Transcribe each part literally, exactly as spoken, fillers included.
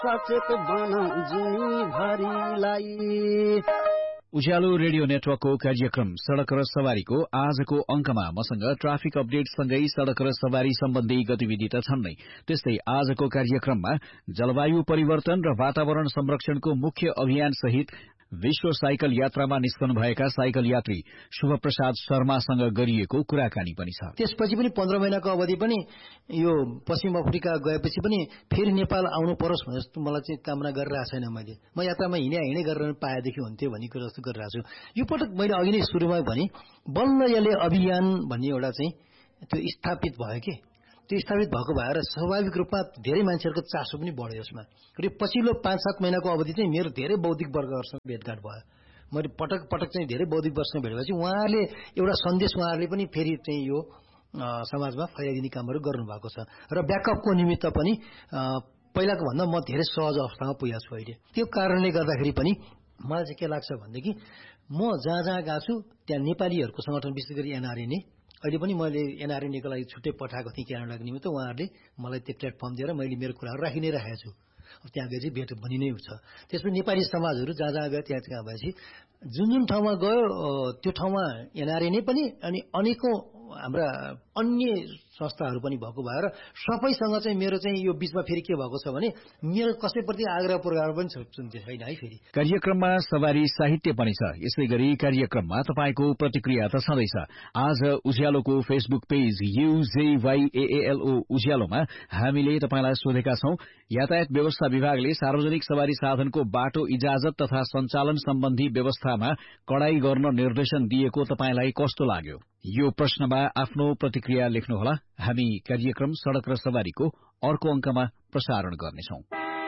सचेत बन जुनी भरिलाई। उज्यालो रेडियो नेटवर्कको कार्यक्रम सड़क र सवारीको आजको अंकमा मसँग ट्राफिक अपडेट सँगै सड़क र सवारी सम्बन्धी गतिविधि त छन् नै, त्यस्तै आजको कार्यक्रममा जलवायु परिवर्तन र वातावरण संरक्षणको मुख्य अभियान सहित विश्व साइकल यात्रामा निस्कनु भएका साइकल यात्री शुभप्रसाद शर्मासँग गरिएको कुराकानी पनि छ। त्यसपछि पनि पन्ध्र महिनाको अवधि पनि यो पश्चिम अफ्रिका गएपछि पनि फेरि नेपाल आउनु परोस् भने जस्तो मलाई चाहिँ कामना गरिरहेको छैन। मैले म यात्रामा हिँडे हिँडे गरेर पाएदेखि हुन्थ्यो भन्ने कुरा जस्तो गरिरहेको छु। यो पटक मैले अघि नै सुरुमा भने बल्ल यसले अभियान भन्ने एउटा चाहिँ त्यो स्थापित भयो कि त्यो स्थापित भएको भएर स्वाभाविक रूपमा धेरै मान्छेहरूको चासो पनि बढ्यो यसमा। र पछिल्लो पाँच सात महिनाको अवधि चाहिँ मेरो धेरै बौद्धिक वर्गहरूसँग भेटघाट भयो। मैले पटक पटक चाहिँ धेरै बौद्धिक वर्गसँग भेटेपछि उहाँहरूले एउटा सन्देश उहाँहरूले पनि फेरि चाहिँ यो समाजमा फैलाइदिने कामहरू गर्नुभएको छ। र ब्याकअपको निमित्त पनि पहिलाको भन्दा म धेरै सहज अवस्थामा पुगेको छु अहिले। त्यो कारणले गर्दाखेरि पनि मलाई चाहिँ के लाग्छ भनेदेखि म जहाँ जहाँ गएको छु त्यहाँ नेपालीहरूको संगठन विशेष गरी एनआरए नै अहिले पनि मैले एनआरएनको लागि छुट्टै पठाएको थिएँ क्यानाडाको निमित्त। उहाँहरूले मलाई त्यो प्लेटफर्म दिएर मैले मेरो कुराहरू राखि नै राखेको छु। त्यहाँ गएपछि भेट बनि नै छ। त्यसपछि नेपाली समाजहरू जहाँ जहाँ गयो त्यहाँ त्यहाँ भएपछि जुन जुन ठाउँमा गयो त्यो ठाउँमा एनआरए नै पनि अनि अनेकौं हाम्रा अन्य संस्थाहरू पनि भएको भएर सबैसँग चाहिँ मेरो चाहिँ यो बीचमा फेरि के भएको छ भने मेरो कसैप्रति आग्रह पुर्याएर पनि छैन है। फेरि कार्यक्रममा सवारी साहित्य पनि छ। यसै गरी कार्यक्रममा तपाईको प्रतिक्रिया त छँदैछ। आज उज्यालोको फेसबुक पेज युजेवाईएएलओ उज्यालोमा हामीले तपाईलाई सोधेका छौं, यातायात व्यवस्था विभागले सार्वजनिक सवारी साधनको बाटो इजाजत तथा सञ्चालन सम्बन्धी व्यवस्थामा कडाई गर्न निर्देशन दिएको तपाईलाई कस्तो लाग्यो? यो प्रश्नमा आफ्नो प्रतिक्रिया लेख्नुहोला। हामी कार्यक्रम सड़क र सवारीको अर्को अंकमा प्रसारण गर्नेछौं।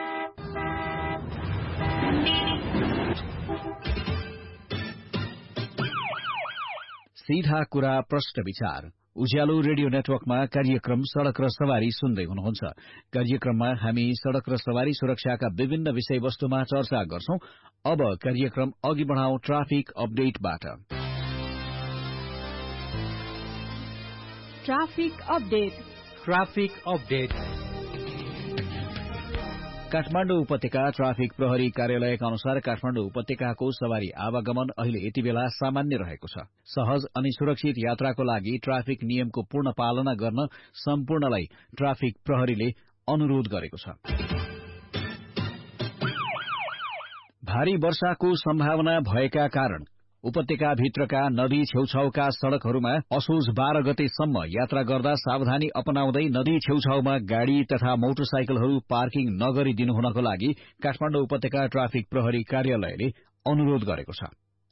सीधा कुरा प्रश्न विचार उज्यालो रेडियो नेटवर्कमा कार्यक्रम सड़क र सवारी सुन्दै हुनुहुन्छ। कार्यक्रममा हामी सड़क र सवारी सुरक्षाका विभिन्न विषयवस्तुमा चर्चा गर्छौं। अब कार्यक्रम अघि बढ़ाउँ traffic अपडेटबाट। Traffic update traffic update Kathmandu उपत्यका ट्राफिक प्रहरी कार्यालयका अनुसार काठमाडौँ उपत्यकाको सवारी आवागमन अहिले यति बेला सामान्य रहेको छ। सहज अनि सुरक्षित यात्राको लागि ट्राफिक नियमको पूर्ण पालना गर्न सम्पूर्णलाई ट्राफिक प्रहरीले अनुरोध गरेको छ। भारी वर्षाको सम्भावना भएका कारण उपत्यकाभित्रका नदी छेउछाउका सड़कहरूमा असोज बाह्र गतेसम्म यात्रा गर्दा सावधानी अपनाउँदै नदी छेउछाउमा गाड़ी तथा मोटरसाइकलहरू पार्किङ नगरिदिनु हुनको लागि काठमाडौँ उपत्यका ट्राफिक प्रहरी कार्यालयले अनुरोध गरेको छ।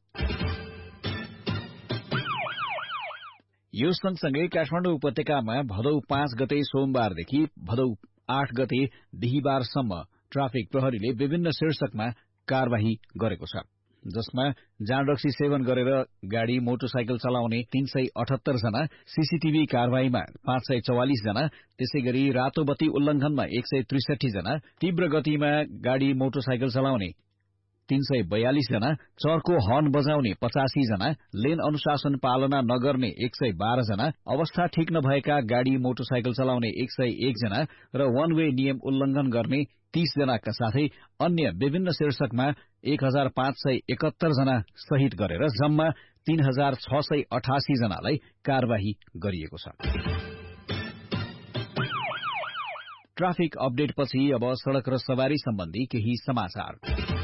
यो सँगसँगै काठमाडौँ उपत्यकामा भदौ पाँच गते सोमबारदेखि भदौ आठ गते बिहीबारसम्म ट्राफिक प्रहरीले विभिन्न शीर्षकमा कार्यवाही गरेको छ, जसमा जाँडरक्सी सेवन गरेर गाड़ी मोटरसाइकल चलाउने तीन सय अठहत्तर जना, सीसीटीभी कार्यवाहीमा पाँच सय चौवालिस जना, त्यसैगरी रातो बत्ती उल्लंघनमा एक सय त्रिसठी जना, तीव्र गतिमा गाड़ी मोटरसाइकल चलाउने तीन सय बयालिस जना, चर्को हर्न बजाउने पचासी जना, लेन अनुशासन पालना नगर्ने एक सय बाह्र जना, अवस्था ठीक नभएका गाड़ी मोटरसाइकल चलाउने एक सय एक जना र वन वे नियम उल्लंघन गर्ने तीस जनाका साथै अन्य विभिन्न शीर्षकमा एक हजार पाँच सय एकहत्तर जना सहित गरेर जम्मा तीन हजार छ सय अठासी जनालाई कार्यवाही गरिएको छ। ट्राफिक अपडेटपछि अब सड़क र सवारी सम्बन्धी केही समाचार।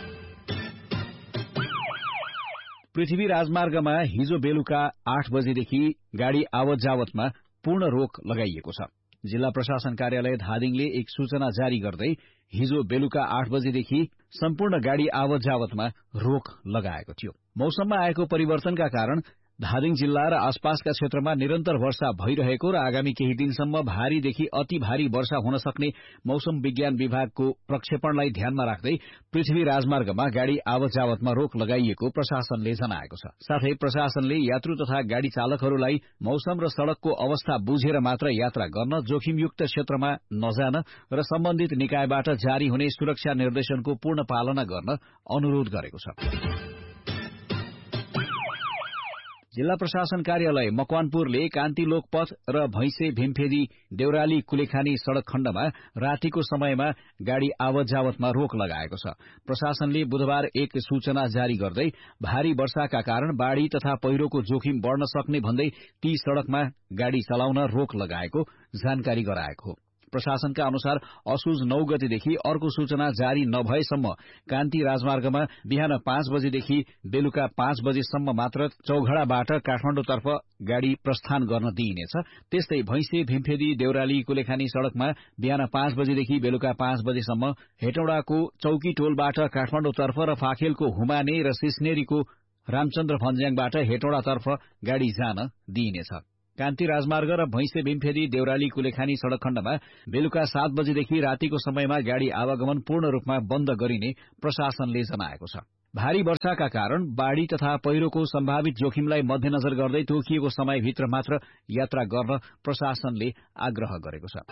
पृथ्वी राजमार्गमा हिजो बेलुका आठ बजेदेखि गाड़ी आवत जावतमा पूर्ण रोक लगाइएको छ। जिल्ला प्रशासन कार्यालय धादिङले एक सूचना जारी गर्दै हिजो बेलुका आठ बजेदेखि सम्पूर्ण गाड़ी आवत जावतमा रोक लगाएको थियो। मौसममा आएको परिवर्तनका कारण धादिङ जिल्ला र आसपासका क्षेत्रमा निरन्तर वर्षा भइरहेको र आगामी केही दिनसम्म भारीदेखि अति भारी वर्षा हुन सक्ने मौसम विज्ञान विभागको प्रक्षेपणलाई ध्यानमा राख्दै पृथ्वी राजमार्गमा गाड़ी आवत जावतमा रोक लगाइएको प्रशासनले जनाएको छ। साथै प्रशासनले यात्रु तथा गाड़ी चालकहरूलाई मौसम र सड़कको अवस्था बुझेर मात्र यात्रा गर्न, जोखिमयुक्त क्षेत्रमा नजान र सम्बन्धित निकायबाट जारी हुने सुरक्षा निर्देशनको पूर्ण पालना गर्न अनुरोध गरेको छ। जिल्ला प्रशासन कार्यालय मकवानपुरले कान्ति लोकपथ र भैंसे भीमफेदी देउराली कुलेखानी सड़क खण्डमा रातिको समयमा गाड़ी आवत जावतमा रोक लगाएको छ। प्रशासनले बुधबार एक सूचना जारी गर्दै भारी वर्षाका कारण बाढ़ी तथा पहिरोको जोखिम बढ़न सक्ने भन्दै ती सड़कमा गाड़ी चलाउन रोक लगाएको जानकारी गराएको हो। प्रशासनका अनुसार असोज नौ गतेदेखि अर्को सूचना जारी नभएसम्म कान्ति राजमार्गमा बिहान पाँच बजेदेखि बेलुका पाँच बजेसम्म मात्र चौघड़ाबाट काठमाडौँतर्फ गाड़ी प्रस्थान गर्न दिइनेछ। त्यस्तै भैंसे भीमफेदी देउराली कुलेखानी सड़कमा बिहान पाँच बजेदेखि बेलुका पाँच बजेसम्म हेटौडाको चौकी टोलबाट काठमाडौँतर्फ र फाखेलको हुमाने र सिस्नेरीको रामचन्द्र भन्ज्याङबाट हेटौडातर्फ गाड़ी जान दिइनेछ। कान्ति राजमार्ग र भैंसे भीमफेदी देउराली कुलेखानी सड़क खण्डमा बेलुका सात बजेदेखि रातिको समयमा गाड़ी आवागमन पूर्ण रूपमा बन्द गरिने प्रशासनले जनाएको छ। भारी वर्षाका कारण बाढ़ी तथा पहिरोको सम्भावित जोखिमलाई मध्यनजर गर्दै तोकिएको समयभित्र मात्र यात्रा गर्न प्रशासनले आग्रह गरेको छ।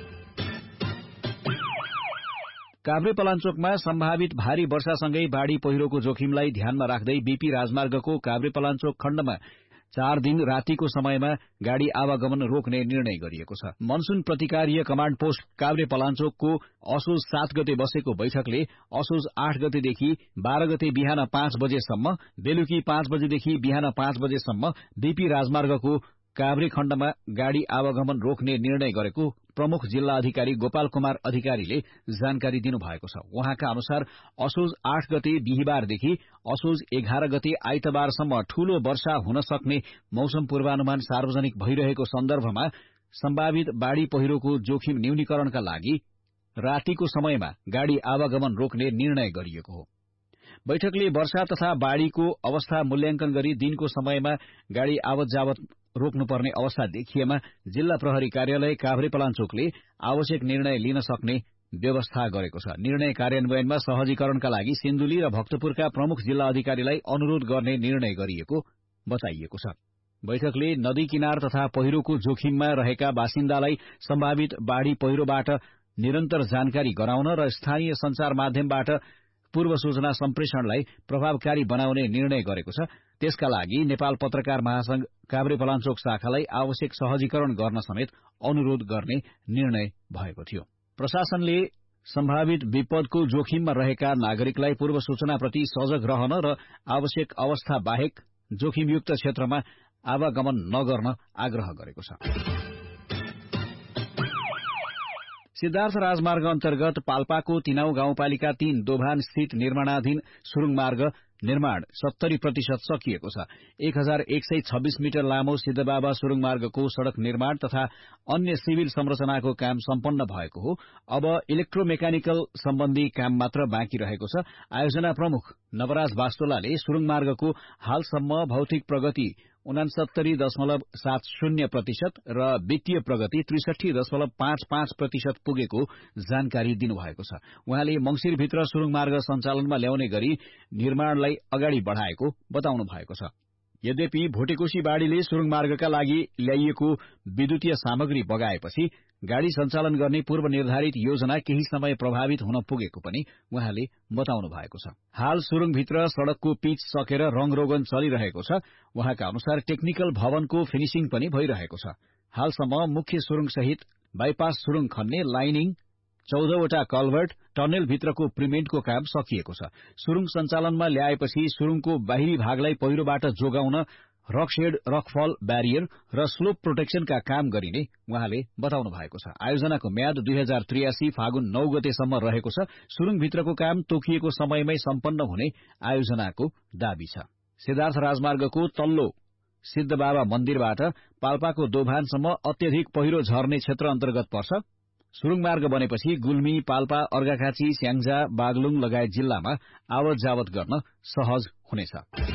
काभ्रेपलाञ्चोकमा सम्भावित भारी वर्षासँगै बाढ़ी पहिरोको जोखिमलाई ध्यानमा राख्दै बीपी राजमार्गको काभ्रेपलाञ्चोक खण्डमा चार दिन रातिको समयमा गाड़ी आवागमन रोक्ने निर्णय गरिएको छ। मनसून प्रतिकारीय कमाण्ड पोस्ट काभ्रेपलाञ्चोकको असोज सात गते बसेको बैठकले असोज आठ गतेदेखि बाह्र गते बिहान पाँच बजेसम्म बेलुकी पाँच बजेदेखि बिहान पाँच बजेसम्म बीपी राजमार्गको काभ्रे खण्डमा गाड़ी आवागमन रोक्ने निर्णय गरेको प्रमुख जिल्ला अधिकारी गोपाल कुमार अधिकारीले जानकारी दिनुभएको छ। उहाँका अनुसार असोज आठ गते बिहिबारदेखि असोज एघार गते आइतबारसम्म ठूलो वर्षा हुन सक्ने मौसम पूर्वानुमान सार्वजनिक भइरहेको सन्दर्भमा सम्भावित बाढ़ी पहिरोको जोखिम न्यूनीकरणका लागि रातिको समयमा गाड़ी आवागमन रोक्ने निर्णय गरिएको हो। बैठकले वर्षा तथा बाढ़ीको अवस्था मूल्याङ्कन गरी दिनको समयमा गाड़ी आवत जावत रोक्नुपर्ने अवस्था देखिएमा जिल्ला प्रहरी कार्यालय काभ्रेपलाञ्चोकले आवश्यक निर्णय लिन सक्ने व्यवस्था गरेको छ। निर्णय कार्यान्वयनमा सहजीकरणका लागि सिन्धुली र भक्तपुरका प्रमुख जिल्ला अधिकारीलाई अनुरोध गर्ने निर्णय गरिएको बताइएको छ। बैठकले नदी किनार तथा पहिरोको जोखिममा रहेका बासिन्दालाई सम्भावित बाढ़ी पहिरोबाट निरन्तर जानकारी गराउन र स्थानीय संचार माध्यमबाट पूर्व सूचना सम्प्रेषणलाई प्रभावकारी बनाउने निर्णय गरेको छ। त्यसका लागि नेपाल पत्रकार महासंघ काभ्रेपलाञ्चोक शाखालाई आवश्यक सहजीकरण गर्न समेत अनुरोध गर्ने निर्णय भएको थियो। प्रशासनले सम्भावित विपदको जोखिममा रहेका नागरिकलाई पूर्व सूचनाप्रति सजग रहन र आवश्यक अवस्था बाहेक जोखिमयुक्त क्षेत्रमा आवागमन नगर्न आग्रह गरेको छ। सिद्धार्थ राजमार्ग अन्तर्गत पाल्पाको तिनाउ गाउँपालिका तीन दोभान स्थित निर्माणाधीन सुरुङ मार्ग निर्माण सत्तरी प्रतिशत सकिएको छ। एक हजार एक सय छब्बीस मिटर लामो सिद्धबाबा सुरुङ मार्गको सड़क निर्माण तथा अन्य सिविल संरचनाको काम सम्पन्न भएको हो। अब इलेक्ट्रोमेकानिकल सम्बन्धी काम मात्र बाँकी रहेको छ। आयोजना प्रमुख नवराज वास्तोलाले सुरुङ मार्गको हालसम्म भौतिक प्रगति उनासत्तरी दशमलव सात शून्य प्रतिशत र वित्तीय प्रगति त्रिसठी दशमलव पाँच पाँच प्रतिशत पुगेको जानकारी दिनुभएको छ। उहाँले मंगिरभित्र सुरुङ मार्ग सञ्चालनमा ल्याउने गरी निर्माणलाई अगाडि बढ़ाएको बताउनु भएको छ। यद्यपि भोटेकोशी बाढ़ीले सुरुङ मार्गका लागि ल्याइएको विद्युतीय सामग्री बगाएपछि गाड़ी सञ्चालन गर्ने पूर्व निर्धारित योजना केही समय प्रभावित हुन पुगेको पनि उहाँले बताउनु भएको छ। हाल सुरुङभित्र सड़कको पिच सकेर रंगरोगन चलिरहेको छ। उहाँका अनुसार टेक्निकल भवनको फिनिशिङ पनि भइरहेको छ। हालसम्म मुख्य सुरुङ सहित बाइपास सुरुङ खन्ने, लाइनिङ, चौधवटा कल्भर्ट, टनेलभित्रको प्रिमेन्टको काम सकिएको छ। सुरुङ सञ्चालनमा ल्याएपछि सुरुङको बाहिरी भागलाई पहिरोबाट जोगाउन रकशेड, रकफल ब्यारियर र स्लोप प्रोटेक्शनका काम गरिने उहाँले बताउनु भएको छ। आयोजनाको म्याद दुई हजार त्रियासी फागुन नौ गतेसम्म रहेको छ। सुरुङभित्रको काम तोकिएको समयमै सम्पन्न हुने आयोजनाको दावी छ। सिद्धार्थ राजमार्गको तल्लो सिद्धबाबा मन्दिरबाट पाल्पाको दोभानसम्म अत्यधिक पहिरो झर्ने क्षेत्र अन्तर्गत पर्छ। सुरुङ मार्ग बनेपछि गुल्मी, पाल्पा, अर्घाखाँची, स्याङ्जा, बागलुङ लगायत जिल्लामा आवत जावत गर्न सहज हुनेछ।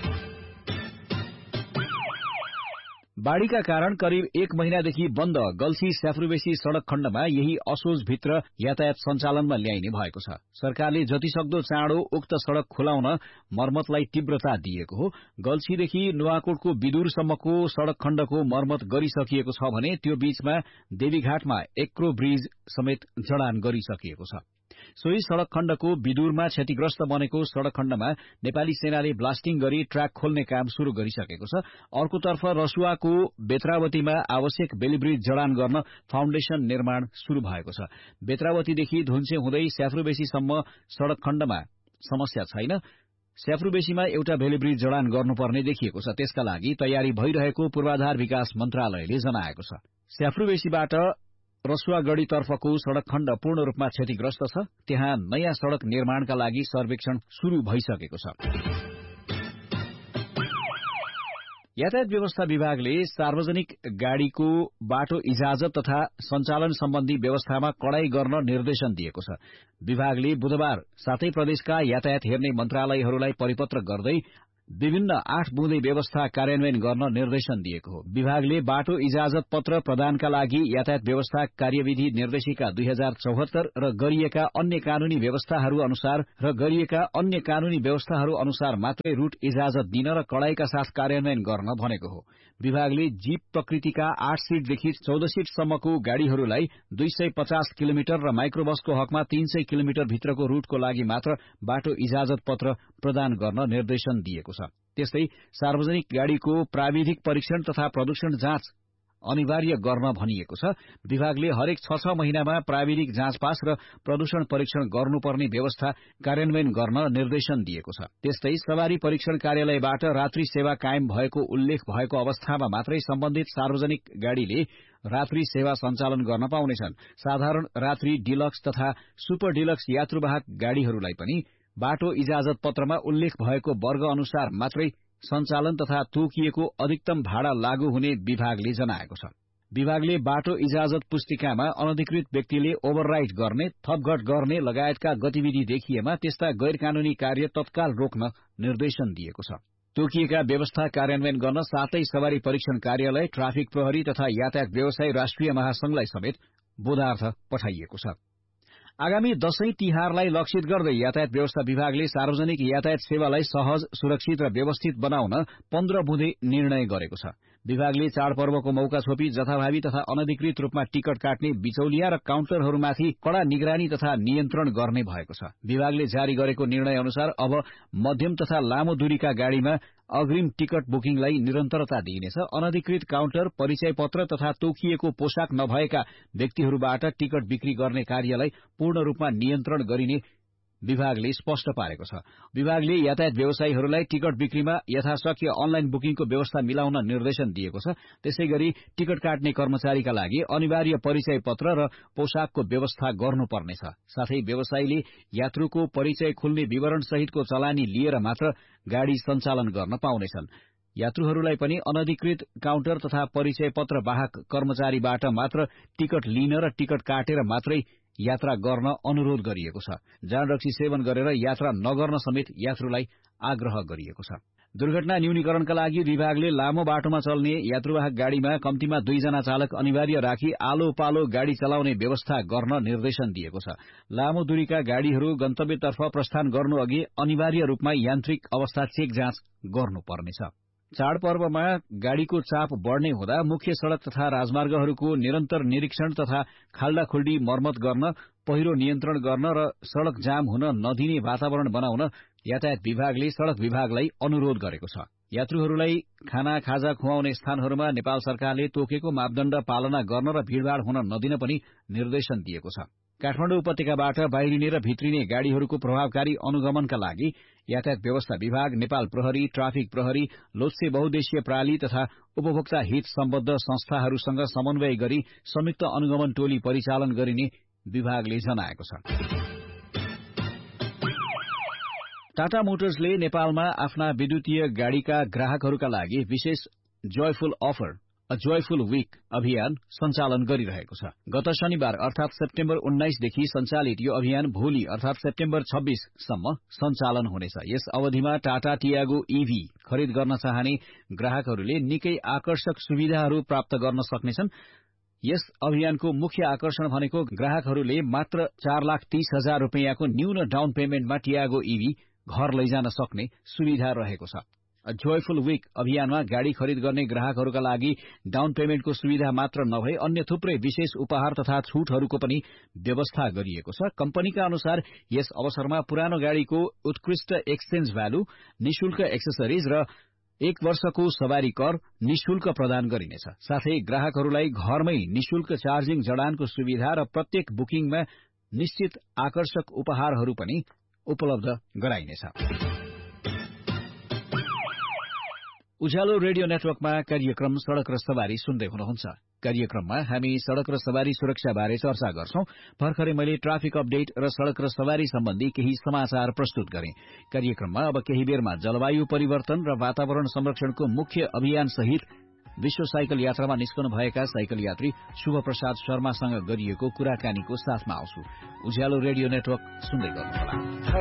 बाढ़ीका कारण करिब एक महिनादेखि बन्द गल्सी स्याफ्रुबेसी सड़क खण्डमा यही असोजभित्र यातायात सञ्चालनमा ल्याइने भएको छ। सरकारले जतिसक्दो चाँडो उक्त सड़क खुलाउन मर्मतलाई तीव्रता दिएको हो। गल्सीदेखि नुवाकोटको विदुरसम्मको सड़क खण्डको मर्मत गरिसकिएको छ भने त्यो बीचमा देवीघाटमा एक्रो ब्रिज समेत जडान गरिसकिएको छ। सोही सड़क खण्डको विदुरमा क्षतिग्रस्त बनेको सड़क खण्डमा नेपाली सेनाले ब्लास्टिङ गरी ट्र्याक खोल्ने काम शुरू गरिसकेको छ। अर्कोतर्फ रसुवाको बेत्रावतीमा आवश्यक बेलिब्रिज जडान गर्न फाउन्डेशन निर्माण शुरू भएको छ। बेत्रावतीदेखि धुन्से हुँदै स्याफ्रुबेसीसम्म सड़क खण्डमा समस्या छैन। स्याफ्रुबेसीमा एउटा बेलिब्रिज जडान गर्नुपर्ने देखिएको छ। त्यसका लागि तयारी भइरहेको पूर्वाधार विकास मन्त्रालयले जनाएको छ। स्याफ्रुबेसीबाट रसुवागढ़ी तर्फको सड़क खण्ड पूर्ण रूपमा क्षतिग्रस्त छ। त्यहाँ नयाँ सड़क निर्माणका लागि सर्वेक्षण शुरू भइसकेको छ। यातायात व्यवस्था विभागले सार्वजनिक गाड़ीको बाटो इजाजत तथा सञ्चालन सम्बन्धी व्यवस्थामा कड़ाई गर्न निर्देशन दिएको छ। विभागले बुधबार सातै प्रदेशका यातायात हेर्ने मन्त्रालयहरूलाई परिपत्र गर्दै विभिन्न आठ बुँदे व्यवस्था कार्यान्वयन गर्न निर्देशन दिएको हो। विभागले बाटो इजाजत पत्र प्रदानका लागि यातायात व्यवस्था कार्यविधि निर्देशिका दुई हजार चौहत्तर र गरिएका अन्य कानूनी व्यवस्थाहरू अनुसार र गरिएका अन्य कानूनी व्यवस्थाहरू अनुसार मात्रै रूट इजाजत दिन र कड़ाईका साथ कार्यान्वयन गर्न भनेको हो। विभागले जीप प्रकृतिका आठ सीटदेखि चौध सीटसम्मको गाड़ीहरूलाई दुई सय पचास किलोमिटर र माइक्रोबसको हकमा तीन सय किलोमिटर भित्रको रूटको लागि मात्र बाटो इजाजत पत्र प्रदान गर्न निर्देशन दिएको छ। त्यस्तै सार्वजनिक गाड़ीको प्राविधिक परीक्षण तथा प्रदूषण जाँच अनिवार्य गर्न भनिएको छ। विभागले हरेक छ छ महिनामा प्राविधिक जाँच पास र प्रदूषण परीक्षण गर्नुपर्ने व्यवस्था कार्यान्वयन गर्न निर्देशन दिएको छ। त्यस्तै सवारी परीक्षण कार्यालयबाट रात्रि सेवा कायम भएको उल्लेख भएको अवस्थामा मात्रै सम्बन्धित सार्वजनिक गाड़ीले रात्रि सेवा सञ्चालन गर्न पाउनेछन्। साधारण रात्रि डिलक्स तथा सुपर डिलक्स यात्रुवाहक गाड़ीहरूलाई पनि बाटो इजाजत पत्रमा उल्लेख भएको वर्ग अनुसार मात्रै सञ्चालन तथा तोकिएको अधिकतम भाडा लागू हुने विभागले जनाएको छ। विभागले बाटो इजाजत पुस्तिकामा अनधिकृत व्यक्तिले ओभरराइड गर्ने, थपघट गर्ने लगायतका गतिविधि देखिएमा त्यस्ता गैर कानूनी कार्य तत्काल रोक्न निर्देशन दिएको छ। तोकिएका व्यवस्था कार्यान्वयन गर्न सातै सवारी परीक्षण कार्यालय, ट्राफिक प्रहरी तथा यातायात व्यवसाय राष्ट्रिय महासंघलाई समेत बोधार्थ पठाइएको छ। आगामी दशैं तिहारलाई लक्षित गर्दै यातायात व्यवस्था विभागले सार्वजनिक यातायात सेवालाई सहज, सुरक्षित र व्यवस्थित बनाउन पन्ध्र बुँदे निर्णय गरेको छ। विभागले चाडपर्वको मौका छोपी जथाभावी तथा अनधिकृत रूपमा टिकट काट्ने बिचौलिया र काउन्टरहरूमाथि कड़ा निगरानी तथा नियन्त्रण गर्ने भएको छ। विभागले जारी गरेको निर्णय अनुसार अब मध्यम तथा लामो दूरीका गाड़ीमा अग्रिम टिकट बुकिङलाई निरन्तरता दिइनेछ। अनधिकृत काउन्टर, परिचय पत्र तथा तोकिएको पोशाक नभएका व्यक्तिहरूबाट टिकट बिक्री गर्ने कार्यलाई पूर्ण रूपमा नियन्त्रण गरिने विभागले स्पष्ट पारेको छ। विभागले यातायात व्यवसायीहरूलाई टिकट बिक्रीमा यथाशक्य अनलाइन बुकिङको व्यवस्था मिलाउन निर्देशन दिएको छ। त्यसैगरी टिकट काट्ने कर्मचारीका लागि अनिवार्य परिचय पत्र र पोशाकको व्यवस्था गर्नुपर्नेछ। साथै व्यवसायीले यात्रुको परिचय खुल्ने विवरण सहितको चलानी लिएर मात्र गाड़ी सञ्चालन गर्न पाउनेछन्। यात्रुहरूलाई पनि अनधिकृत काउन्टर तथा परिचय पत्र बाहक कर्मचारीबाट मात्र टिकट लिन र टिकट काटेर मात्रै यात्रा गर्न अनुरोध गरिएको छ। जाँडरक्सी सेवन गरेर यात्रा नगर्न समेत यात्रुलाई आग्रह गरिएको छ। दुर्घटना न्यूनीकरणका लागि विभागले लामो बाटोमा चल्ने यात्रुवाहक गाड़ीमा कम्तीमा दुईजना चालक अनिवार्य राखी आलो पालो गाड़ी चलाउने व्यवस्था गर्न निर्देशन दिएको छ। लामो दूरीका गाड़ीहरू गन्तव्यतर्फ प्रस्थान गर्नु अघि अनिवार्य रूपमा यान्त्रिक अवस्था चेक जाँच गर्नुपर्नेछ। चाडपर्वमा गाड़ीको चाप बढ़ने हुँदा मुख्य सड़क तथा राजमार्गहरूको निरन्तर निरीक्षण तथा खाल्डाखुल्डी मर्मत गर्न, पहिरो नियन्त्रण गर्न र सड़क जाम हुन नदिने वातावरण बनाउन यातायात विभागले सड़क विभागलाई अनुरोध गरेको छ। यात्रुहरूलाई खाना खाजा खुवाउने स्थानहरूमा नेपाल सरकारले तोकेको मापदण्ड पालना गर्न र भीड़भाड़ हुन नदिन पनि निर्देशन दिएको छ। काठमाडौँ उपत्यकाबाट बाहिरिने र भित्रिने गाड़ीहरूको प्रभावकारी अनुगमनका लागि यातायात व्यवस्था विभाग, नेपाल प्रहरी, ट्राफिक प्रहरी, लोत्से बहुद्देश्य प्रणाली तथा उपभोक्ता हित सम्बद्ध संस्थाहरूसँग समन्वय गरी संयुक्त अनुगमन टोली परिचालन गरिने विभागले जनाएको छ। टाटा मोटर्सले नेपालमा आफ्ना विद्युतीय गाड़ीका ग्राहकहरूका लागि विशेष joyful offer a joyful week अभियान सञ्चालन गरिरहेको छ। गत शनिबार अर्थात सेप्टेम्बर उन्नाइसदेखि सञ्चालित यो अभियान भोलि अर्थात सेप्टेम्बर छब्बीससम्म सञ्चालन हुनेछ। यस अवधिमा टाटा टियागो ईभी खरिद गर्न चाहने ग्राहकहरूले निकै आकर्षक सुविधाहरू प्राप्त गर्न सक्नेछन्। यस अभियानको मुख्य आकर्षण भनेको ग्राहकहरूले मात्र चार लाख तीस हजार रूपियाँको न्यून डाउन पेमेन्टमा टियागो ईभी घर लैजान सक्ने सुविधा रहेको छ। जोयफुल वीक अभियानमा गाड़ी खरिद गर्ने ग्राहकहरूका लागि डाउन पेमेन्टको सुविधा मात्र नभई अन्य थुप्रै विशेष उपहार तथा छूटहरूको पनि व्यवस्था गरिएको छ। कम्पनीका अनुसार यस अवसरमा पुरानो गाड़ीको उत्कृष्ट एक्सचेन्ज भ्यालु, निशुल्क एक्सेसरिज र एक वर्षको सवारी कर निशुल्क प्रदान गरिनेछ। साथै ग्राहकहरूलाई घरमै निशुल्क चार्जिङ जडानको सुविधा र प्रत्येक बुकिङमा निश्चित आकर्षक उपहारहरू पनि उपलब्ध गराइनेछ। उज्यालो रेडियो नेटवर्कमा कार्यक्रम सड़क र सवारी सुन्दै हुनुहुन्छ। कार्यक्रममा हामी सड़क र सवारी सुरक्षाबारे चर्चा गर्छौं। भर्खरै मैले ट्राफिक अपडेट र सड़क र सवारी सम्बन्धी केही समाचार प्रस्तुत गरे। कार्यक्रममा अब केही बेरमा जलवायु परिवर्तन र वातावरण संरक्षणको मुख्य अभियान सहित विश्व साइकल यात्रामा निस्कनु भएका साइकल यात्री शुभ प्रसाद शर्मासँग गरिएको कुराकानीको साथमा आउँछु। उज्यालो रेडियो नेटवर्क सुन्दै गर्नुहोला।